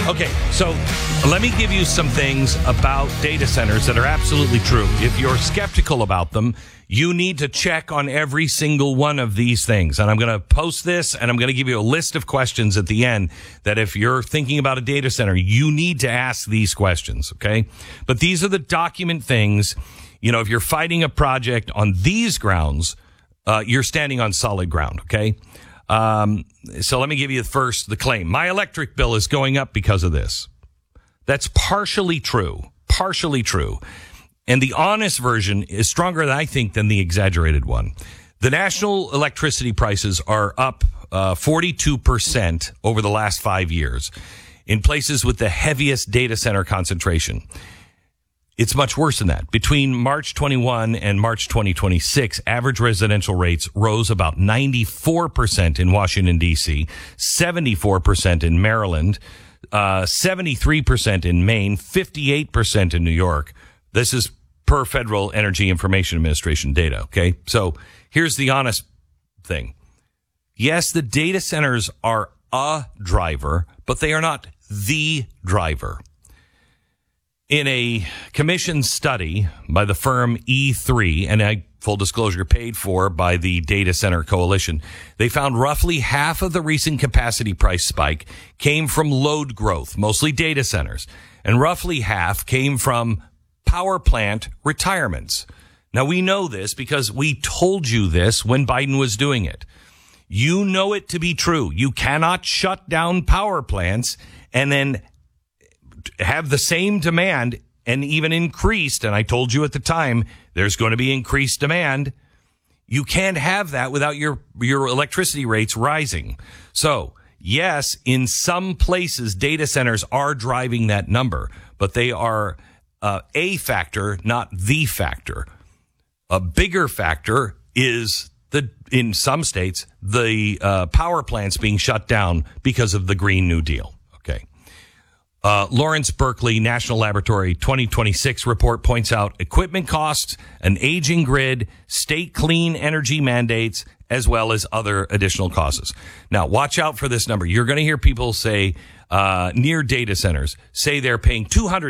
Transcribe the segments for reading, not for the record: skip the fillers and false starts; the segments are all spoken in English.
Okay, so let me give you some things about data centers that are absolutely true. If you're skeptical about them, you need to check on every single one of these things. And I'm going to post this, and I'm going to give you a list of questions at the end that if you're thinking about a data center, you need to ask these questions, okay? But these are the document things. You know, if you're fighting a project on these grounds, you're standing on solid ground, okay? So let me give you first the claim. My electric bill is going up because of this. That's partially true. And the honest version is stronger, I think, than the exaggerated one. The national electricity prices are up 42% over the last 5 years in places with the heaviest data center concentration. It's much worse than that. Between March 21 and March 2026, average residential rates rose about 94% in Washington, D.C., 74% in Maryland, 73% in Maine, 58% in New York. This is per Federal Energy Information Administration data, okay? So here's the honest thing. Yes, the data centers are a driver, but they are not the driver. In a commission study by the firm E3, and full disclosure, paid for by the Data Center Coalition, they found roughly half of the recent capacity price spike came from load growth, mostly data centers, and roughly half came from power plant retirements. Now, we know this because we told you this when Biden was doing it. You know it to be true. You cannot shut down power plants and then have the same demand and even increased. And I told you at the time, there's going to be increased demand. You can't have that without your electricity rates rising. So yes, in some places, data centers are driving that number, but they are a factor, not the factor. A bigger factor is in some states, the power plants being shut down because of the Green New Deal. Okay. Lawrence Berkeley National Laboratory 2026 report points out equipment costs, an aging grid, state clean energy mandates, as well as other additional costs. Now, watch out for this number. You're going to hear people say, near data centers, say they're paying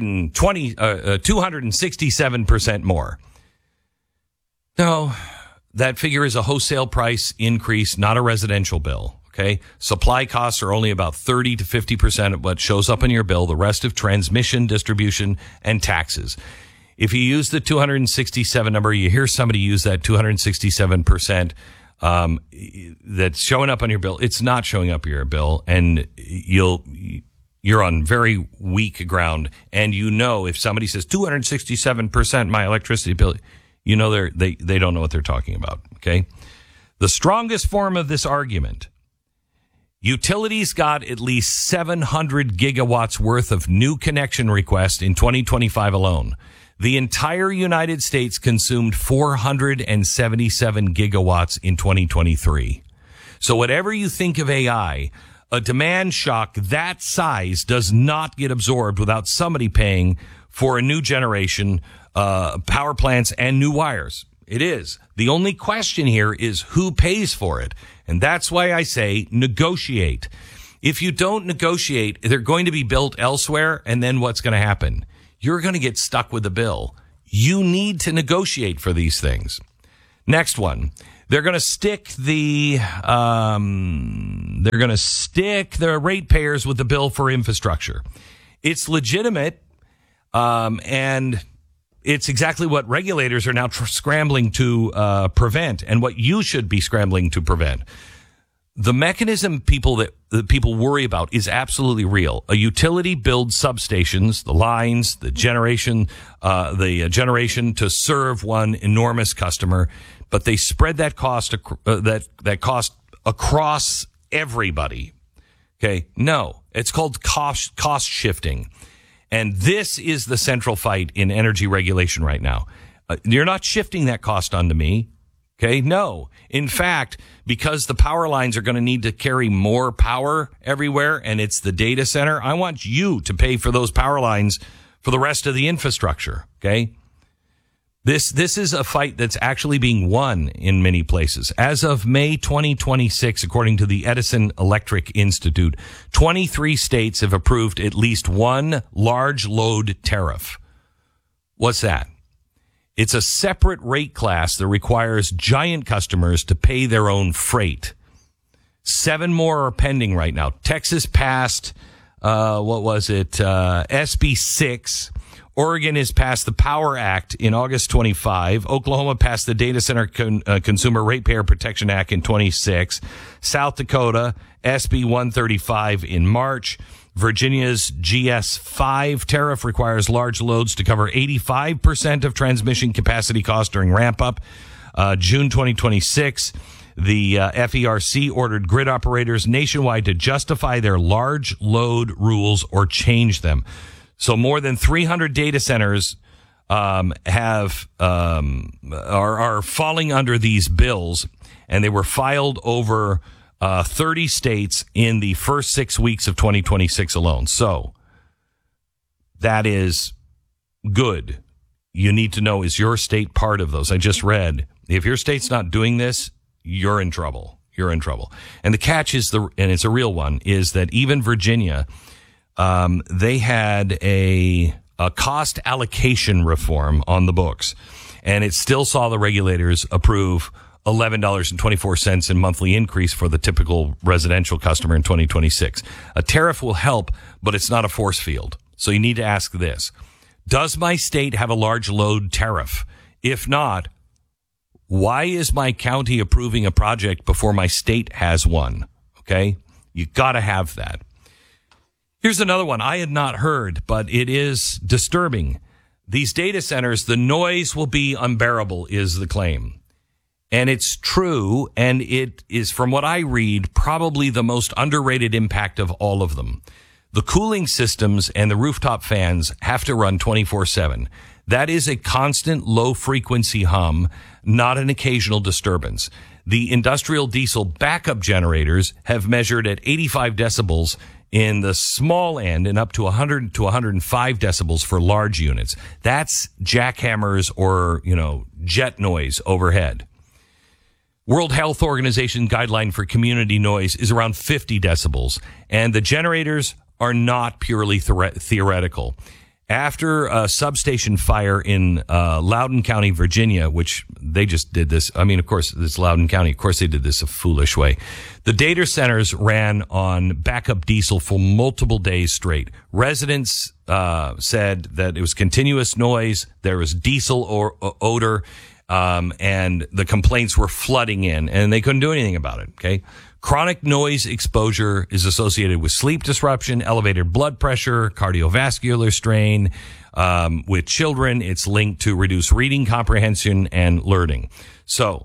267% more. No, that figure is a wholesale price increase, not a residential bill. Okay. Supply costs are only about 30 to 50% of what shows up in your bill. The rest of transmission, distribution, and taxes. If you use the 267 number, you hear somebody use that 267%, that's showing up on your bill. It's not showing up in your bill, and you're on very weak ground. And you know, if somebody says 267% my electricity bill, you know they don't know what they're talking about. Okay. The strongest form of this argument: utilities got at least 700 gigawatts worth of new connection requests in 2025 alone. The entire United States consumed 477 gigawatts in 2023. So whatever you think of AI, a demand shock that size does not get absorbed without somebody paying for a new generation, power plants and new wires. It is. The only question here is who pays for it. And that's why I say negotiate. If you don't negotiate, they're going to be built elsewhere. And then what's going to happen? You're going to get stuck with the bill. You need to negotiate for these things. Next one. They're going to stick the ratepayers with the bill for infrastructure. It's legitimate. And it's exactly what regulators are now scrambling to prevent, and what you should be scrambling to prevent. The mechanism that people worry about is absolutely real. A utility builds substations, the lines, the generation to serve one enormous customer, but they spread that cost that cost across everybody. Okay, no, it's called cost shifting. And this is the central fight in energy regulation right now. You're not shifting that cost onto me. Okay. No. In fact, because the power lines are going to need to carry more power everywhere, and it's the data center, I want you to pay for those power lines for the rest of the infrastructure. Okay. This is a fight that's actually being won in many places. As of May 2026, according to the Edison Electric Institute, 23 states have approved at least one large load tariff. What's that? It's a separate rate class that requires giant customers to pay their own freight. 7 more are pending right now. Texas passed, SB 6. Oregon has passed the Power Act in August 25. Oklahoma passed the Data Center Consumer Ratepayer Protection Act in 26. South Dakota, SB 135 in March. Virginia's GS5 tariff requires large loads to cover 85% of transmission capacity costs during ramp-up. June 2026, the FERC ordered grid operators nationwide to justify their large load rules or change them. So more than 300 data centers are falling under these bills, and they were filed over 30 states in the first 6 weeks of 2026 alone. So that is good. You need to know, is your state part of those? I just read, if your state's not doing this, you're in trouble. You're in trouble. And the catch is, and it's a real one, is that even Virginia, they had a cost allocation reform on the books, and it still saw the regulators approve $11.24 in monthly increase for the typical residential customer in 2026. A tariff will help, but it's not a force field. So you need to ask this. Does my state have a large load tariff? If not, why is my county approving a project before my state has one? Okay? You got to have that. Here's another one I had not heard, but it is disturbing. These data centers, the noise will be unbearable, is the claim. And it's true, and it is, from what I read, probably the most underrated impact of all of them. The cooling systems and the rooftop fans have to run 24/7. That is a constant low-frequency hum, not an occasional disturbance. The industrial diesel backup generators have measured at 85 decibels in the small end and up to 100 to 105 decibels for large units. That's jackhammers or, jet noise overhead. World Health Organization guideline for community noise is around 50 decibels, and the generators are not purely theoretical. After a substation fire in Loudoun County, Virginia, which they just did this. I mean, of course, it's Loudoun County. Of course, they did this a foolish way. The data centers ran on backup diesel for multiple days straight. Residents said that it was continuous noise. There was diesel odor, and the complaints were flooding in, and they couldn't do anything about it. Okay. Chronic noise exposure is associated with sleep disruption, elevated blood pressure, cardiovascular strain. With children, it's linked to reduced reading comprehension and learning. So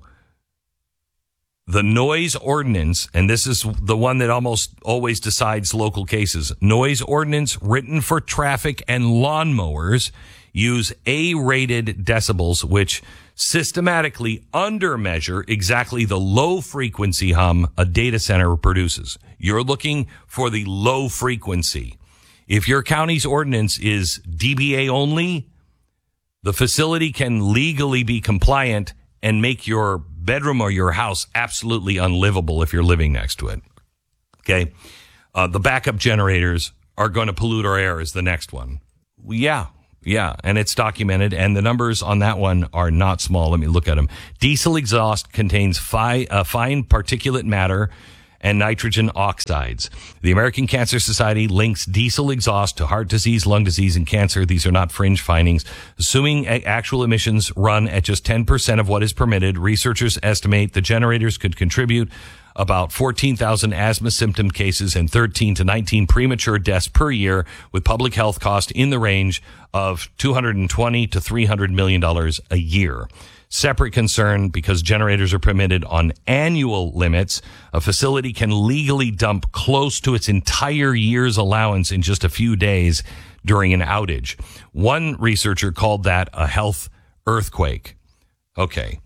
the noise ordinance, and this is the one that almost always decides local cases, noise ordinance written for traffic and lawnmowers use A-rated decibels, which systematically undermeasure exactly the low frequency hum a data center produces. You're looking for the low frequency. If your county's ordinance is dBA only, the facility can legally be compliant and make your bedroom or your house absolutely unlivable if you're living next to it. Okay. The backup generators are going to pollute our air is the next one. Yeah, and it's documented, and the numbers on that one are not small. Let me look at them. Diesel exhaust contains fine particulate matter and nitrogen oxides. The American Cancer Society links diesel exhaust to heart disease, lung disease, and cancer. These are not fringe findings. Assuming actual emissions run at just 10% of what is permitted, researchers estimate the generators could contribute about 14,000 asthma symptom cases and 13 to 19 premature deaths per year, with public health costs in the range of $220 to $300 million a year. Separate concern, because generators are permitted on annual limits, a facility can legally dump close to its entire year's allowance in just a few days during an outage. One researcher called that a health earthquake. Okay.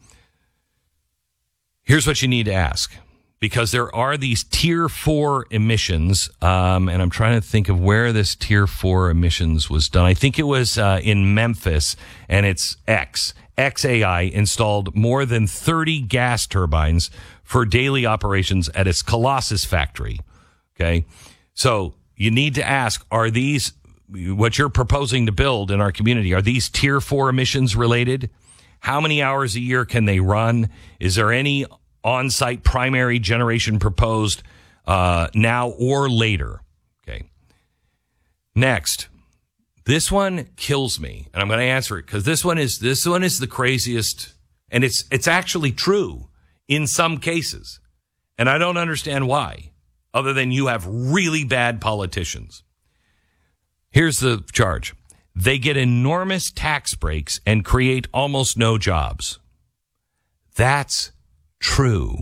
Here's what you need to ask. Because there are these tier 4 emissions, and I'm trying to think of where this tier 4 emissions was done. I think it was in Memphis, and it's X. xAI installed more than 30 gas turbines for daily operations at its Colossus factory. Okay. So you need to ask, are these, what you're proposing to build in our community, are these tier 4 emissions related? How many hours a year can they run? Is there any on-site primary generation proposed now or later? Okay. Next, this one kills me, and I'm going to answer it because this one is the craziest, and it's actually true in some cases, and I don't understand why, other than you have really bad politicians. Here's the charge. They get enormous tax breaks and create almost no jobs. That's true.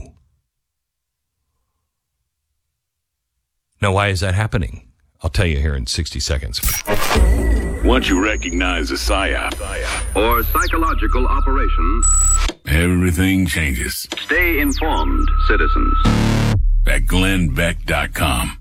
Now, why is that happening? I'll tell you here in 60 seconds. Once you recognize a PSYOP or psychological operation, everything changes. Stay informed, citizens. At GlennBeck.com.